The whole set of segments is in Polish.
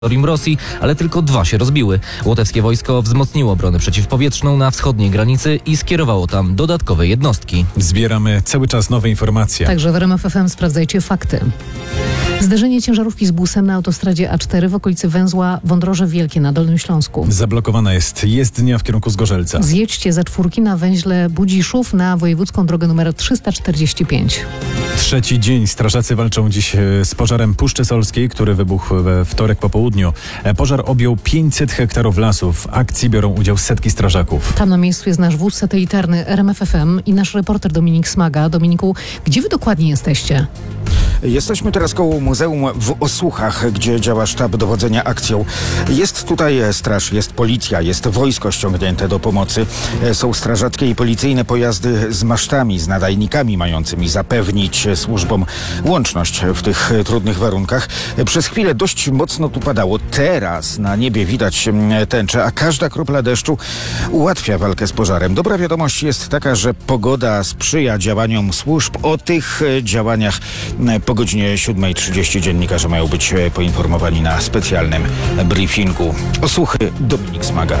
terytorium Rosji, ale tylko 2 się rozbiły. Łotewskie wojsko wzmocniło obronę przeciwpowietrzną na wschodniej granicy i skierowało tam dodatkowe jednostki. Zbieramy cały czas nowe informacje. Także w RMF FM sprawdzajcie fakty. Zderzenie ciężarówki z busem na autostradzie A4 w okolicy węzła Wądroże Wielkie na Dolnym Śląsku. Zablokowana jest jezdnia w kierunku Zgorzelca. Zjedźcie ze 4 na węźle Budziszów na wojewódzką drogę numer 345. Trzeci dzień strażacy walczą dziś z pożarem Puszczy Solskiej, który wybuchł we wtorek po południu. Pożar objął 500 hektarów lasów. W akcji biorą udział setki strażaków. Tam na miejscu jest nasz wóz satelitarny RMF FM i nasz reporter Dominik Smaga. Dominiku, gdzie wy dokładnie jesteście? Jesteśmy teraz koło muzeum w Osłuchach, gdzie działa sztab dowodzenia akcją. Jest tutaj straż, jest policja, jest wojsko ściągnięte do pomocy. Są strażackie i policyjne pojazdy z masztami, z nadajnikami mającymi zapewnić służbom łączność w tych trudnych warunkach. Przez chwilę dość mocno tu padało. Teraz na niebie widać tęczę, a każda kropla deszczu ułatwia walkę z pożarem. Dobra wiadomość jest taka, że pogoda sprzyja działaniom służb. O tych działaniach po godzinie 7:30 dziennikarze mają być poinformowani na specjalnym briefingu. Osłuchy, Dominik Smaga.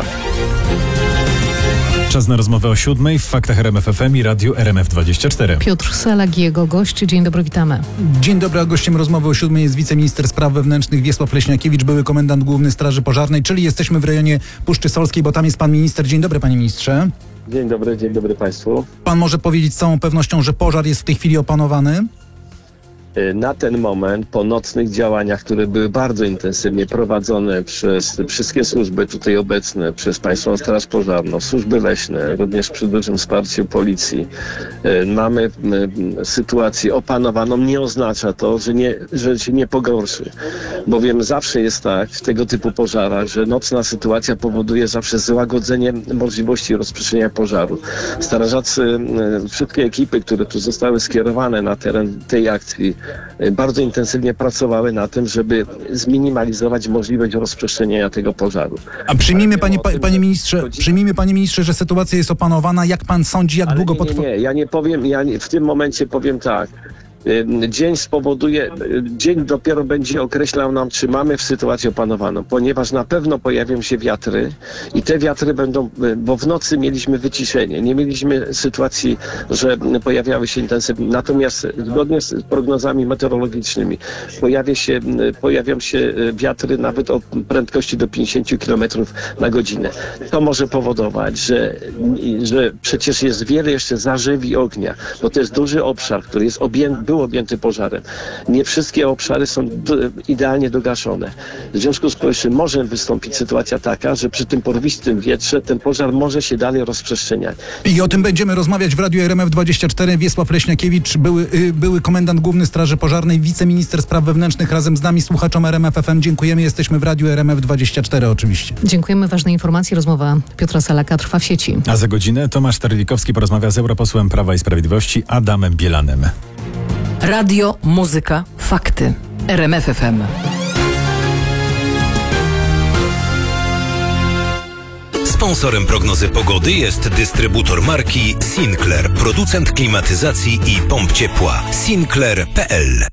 Czas na rozmowę o 7:00 w Faktach RMF FM i Radiu RMF24. Piotr Selak i jego gość. Dzień dobry, witamy. Dzień dobry, a gościem rozmowy o 7:00 jest wiceminister spraw wewnętrznych Wiesław Leśniakiewicz, były komendant główny Straży Pożarnej, czyli jesteśmy w rejonie Puszczy Solskiej, bo tam jest pan minister. Dzień dobry, panie ministrze. Dzień dobry państwu. Pan może powiedzieć z całą pewnością, że pożar jest w tej chwili opanowany? Na ten moment, po nocnych działaniach, które były bardzo intensywnie prowadzone przez wszystkie służby tutaj obecne, przez Państwową Straż Pożarną, służby leśne, również przy dużym wsparciu policji, mamy sytuację opanowaną. Nie oznacza to, że się nie pogorszy, bowiem zawsze jest tak w tego typu pożarach, że nocna sytuacja powoduje zawsze złagodzenie możliwości rozprzestrzeniania pożaru. Strażacy, wszystkie ekipy, które tu zostały skierowane na teren tej akcji, bardzo intensywnie pracowały na tym, żeby zminimalizować możliwość rozprzestrzeniania tego pożaru. A przyjmijmy, panie ministrze, że sytuacja jest opanowana. Jak pan sądzi, jak długo potrwa? Nie, ja nie powiem, w tym momencie powiem tak. Dzień dopiero będzie określał nam, czy mamy w sytuacji opanowaną, ponieważ na pewno pojawią się wiatry i te wiatry będą, bo w nocy mieliśmy wyciszenie, nie mieliśmy sytuacji, że pojawiały się intensywnie, natomiast zgodnie z prognozami meteorologicznymi pojawią się wiatry nawet o prędkości do 50 km na godzinę. To może powodować, że przecież jest wiele jeszcze zarzewi ognia, bo to jest duży obszar, który był objęty pożarem. Nie wszystkie obszary są idealnie dogaszone. W związku z powyższym może wystąpić sytuacja taka, że przy tym porwistym wietrze ten pożar może się dalej rozprzestrzeniać. I o tym będziemy rozmawiać w Radiu RMF24. Wiesław Leśniakiewicz, były komendant główny Straży Pożarnej, wiceminister spraw wewnętrznych, razem z nami, słuchaczom RMF FM. Dziękujemy, jesteśmy w Radiu RMF24 oczywiście. Dziękujemy, ważne informacje. Rozmowa Piotra Selaka trwa w sieci. A za godzinę Tomasz Terlikowski porozmawia z europosłem Prawa i Sprawiedliwości Adamem Bielanem. Radio, muzyka, fakty. RMF FM. Sponsorem prognozy pogody jest dystrybutor marki Sinclair, producent klimatyzacji i pomp ciepła. Sinclair.pl.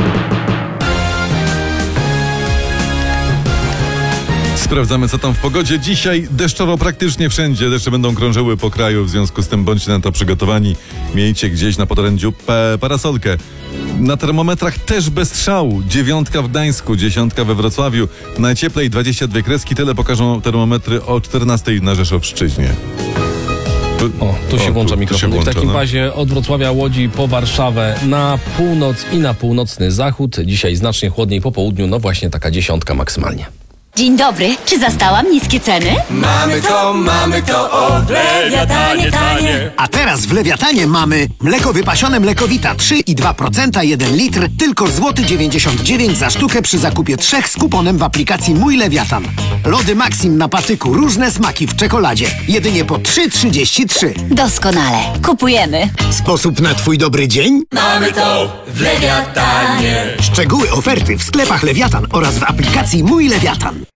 Sprawdzamy, co tam w pogodzie. Dzisiaj deszczowo praktycznie wszędzie. Deszcze będą krążyły po kraju, w związku z tym bądźcie na to przygotowani. Miejcie gdzieś na podorędziu parasolkę. Na termometrach też bez strzału. 9 w Gdańsku, 10 we Wrocławiu. Najcieplej 22 kreski. Tyle pokażą termometry o 14 na Rzeszowszczyźnie. Tu się włącza mikrofon. W takim razie od Wrocławia, Łodzi po Warszawę na północ i na północny zachód. Dzisiaj znacznie chłodniej po południu. No właśnie taka 10 maksymalnie. Dzień dobry, czy zastałam niskie ceny? Mamy to, o, w Lewiatanie tanie. A teraz w Lewiatanie mamy mleko wypasione Mlekowita 3,2%, 1 litr, tylko złoty 99 za sztukę przy zakupie 3 z kuponem w aplikacji Mój Lewiatan. Lody Maxim na patyku, różne smaki w czekoladzie, jedynie po 3,33. Doskonale, kupujemy. Sposób na twój dobry dzień? Mamy to w Lewiatanie. Szczegóły oferty w sklepach Lewiatan oraz w aplikacji Mój Lewiatan.